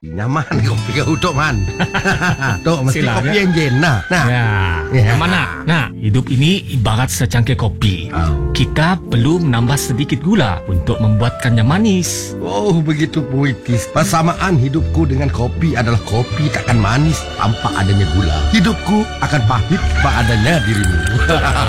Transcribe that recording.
nyaman kopi kau Tok Man. Tok mesti Sila, kopi ya. yang jen nah. Yang mana? Nah, hidup ini ibarat secangkir kopi. Kita perlu menambah sedikit gula untuk membuatkannya manis. Oh, begitu puitis. Persamaan hidupku dengan kopi adalah kopi takkan manis tanpa adanya gula. Hidupku akan pahit tanpa adanya dirimu.